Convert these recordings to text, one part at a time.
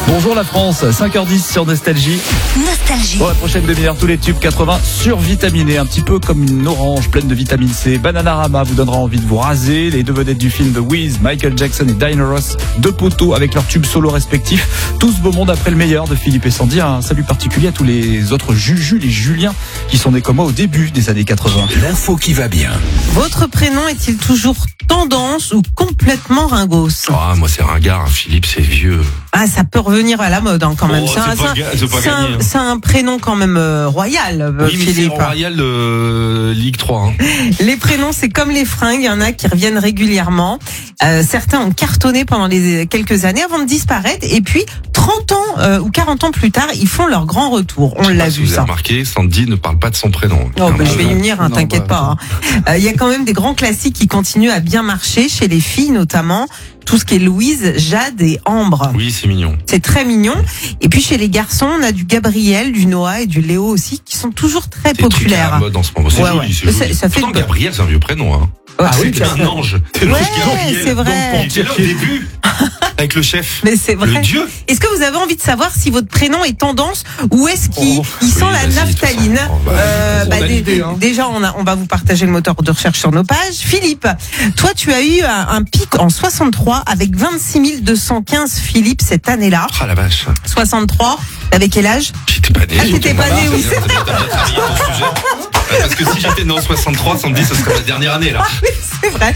Bonjour la France, 5h10 sur Nostalgie. Nostalgie. Pour la prochaine demi-heure, tous les tubes 80 survitaminés, un petit peu comme une orange pleine de vitamine C. Bananarama vous donnera envie de vous raser. Les deux vedettes du film The Wiz, Michael Jackson et Diana Ross, deux poteaux avec leurs tubes solo respectifs. Tous beau monde après le meilleur de Philippe et Sandy. Un salut particulier à tous les autres Juju, les Juliens, qui sont nés comme moi au début des années 80. L'info qui va bien. Votre prénom est-il toujours tendance ou complètement ringos? Ah, moi c'est ringard, Philippe c'est vieux. Ah, ça peut revenir à la mode quand même. C'est un prénom quand même royal, oui, mais Philippe. c'est royal de Ligue 3. Hein. Les prénoms, c'est comme les fringues, il y en a qui reviennent régulièrement. Certains ont cartonné pendant quelques années avant de disparaître. Et puis, 30 ans ou 40 ans plus tard, ils font leur grand retour. On l'a vu, vous ça. avez remarqué, Sandy ne parle pas de son prénom. Oh, je vais y venir, t'inquiète pas. Il y a quand même des grands classiques qui continuent à bien marcher, chez les filles notamment. Tout ce qui est Louise, Jade et Ambre. Oui, c'est mignon. C'est très mignon. Et puis chez les garçons, on a du Gabriel, du Noah et du Léo aussi, qui sont toujours très populaires. C'est à la mode en ce moment. C'est joli, c'est joli. Ça fait pourtant, Gabriel, c'est un vieux prénom. Hein. Ah oui, c'est un ange. Ouais, c'est vrai. Il était là au début, avec le chef. Mais c'est vrai. Le dieu. Est-ce que vous avez envie de savoir si votre prénom est tendance ou est-ce qu'il sent la naphtaline? Déjà, on va vous partager le moteur de recherche sur nos pages. Philippe, toi, tu as eu un pic en 63 avec 26 215 Philippe cette année-là. Ah la vache. 63, t'avais quel âge? J'étais pas né. Ah, t'étais pas né, oui. Parce que si j'étais né en 63, Sandy, ce serait la dernière année, là. Oui, c'est vrai.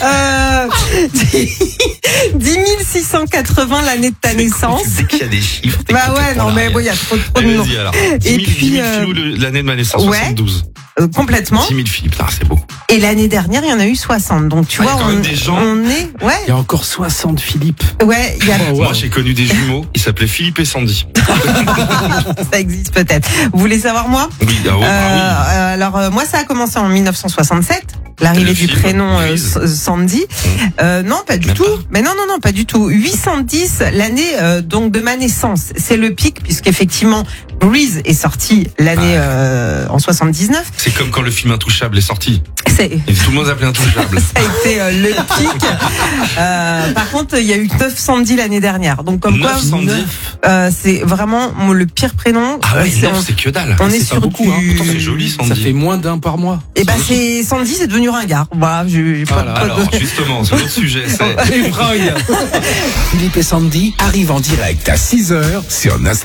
10 680 l'année de ta naissance. Dès qu'il y a des chiffres. Bah ouais, non, mais bon, il y a trop de noms. Vas-y, alors. Et 10 puis, 000 filous l'année de ma naissance, ouais. 72. Complètement. 10 000 Philippe, c'est beau. Et l'année dernière, il y en a eu 60. Donc, tu vois, on est, ouais. Il y a encore 60 Philippe. Ouais, il y a. Moi, j'ai connu des jumeaux. Ils s'appelaient Philippe et Sandy. Ça existe peut-être. Vous voulez savoir moi? Oui, oui. Alors, moi, ça a commencé en 1967. L'arrivée du prénom Sandy. Non, pas du tout. Mais non, pas du tout. 810, l'année donc de ma naissance. C'est le pic, puisqu'effectivement, Breeze est sorti l'année en 79. C'est comme quand le film Intouchable est sorti. Et tout le monde s'appelait Intouchable. Ça a été le pic. Par contre, il y a eu 9 Sandy l'année dernière. Donc comme quoi, c'est vraiment le pire prénom. Ah ouais, c'est que dalle. On est sur beaucoup. Pourtant, c'est joli, Sandy. Ça fait moins d'un par mois. Et c'est Sandy, c'est devenu ringard. Voilà, alors, justement, c'est notre sujet. Les fringues. Philippe et Sandy arrivent en direct à 6h sur Nostalgie.